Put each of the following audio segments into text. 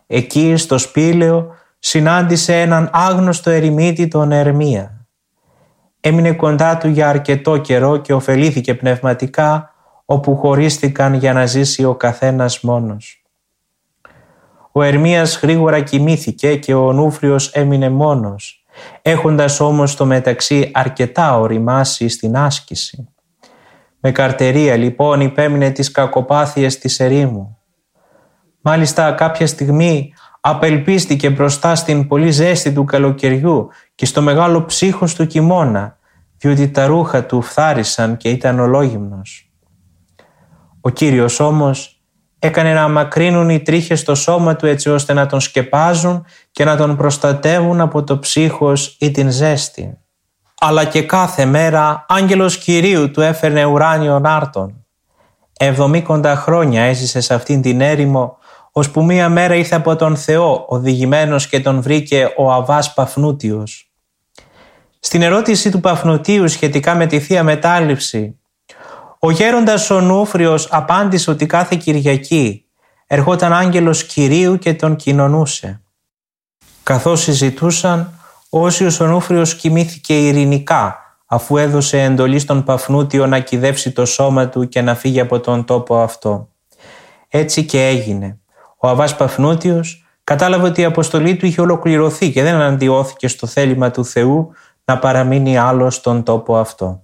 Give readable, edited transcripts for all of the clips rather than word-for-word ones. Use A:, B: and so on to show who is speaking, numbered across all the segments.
A: Εκεί στο σπήλαιο συνάντησε έναν άγνωστο ερημίτη, τον Ερμία. Έμεινε κοντά του για αρκετό καιρό και ωφελήθηκε πνευματικά, όπου χωρίστηκαν για να ζήσει ο καθένας μόνος. Ο Ερμίας γρήγορα κοιμήθηκε και ο Ονούφριος έμεινε μόνος, έχοντας όμως στο μεταξύ αρκετά ωριμάσει στην άσκηση. Με καρτερία λοιπόν υπέμεινε τις κακοπάθειες της ερήμου. Μάλιστα κάποια στιγμή απελπίστηκε μπροστά στην πολύ ζέστη του καλοκαιριού και στο μεγάλο ψύχος του κιμώνα, διότι τα ρούχα του φθάρισαν και ήταν ολόγυμνος. Ο Κύριος όμως έκανε να μακρύνουν οι τρίχες στο σώμα του έτσι ώστε να τον σκεπάζουν και να τον προστατεύουν από το ψύχος ή την ζέστη. Αλλά και κάθε μέρα άγγελος Κυρίου του έφερνε ουράνιον άρτον. 70 χρόνια έζησε σε αυτήν την έρημο, ώσπου μία μέρα ήρθε από τον Θεό οδηγημένος και τον βρήκε ο Αββάς Παφνούτιος. Στην ερώτηση του Παφνούτιου σχετικά με τη Θεία Μετάληψη, ο γέροντας Ονούφριος απάντησε ότι κάθε Κυριακή ερχόταν άγγελος Κυρίου και τον κοινωνούσε. Καθώς συζητούσαν, ο Όσιος Ονούφριος κοιμήθηκε ειρηνικά, αφού έδωσε εντολή στον Παφνούτιο να κυδεύσει το σώμα του και να φύγει από τον τόπο αυτό. Έτσι και έγινε. Ο Αββάς Παφνούτιος κατάλαβε ότι η αποστολή του είχε ολοκληρωθεί και δεν αντιώθηκε στο θέλημα του Θεού να παραμείνει άλλο στον τόπο αυτό.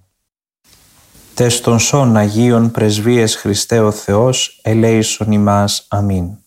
A: Τες των σών Αγίων Πρεσβείες Χριστέ ο Θεός ελέησον ημάς. Αμήν.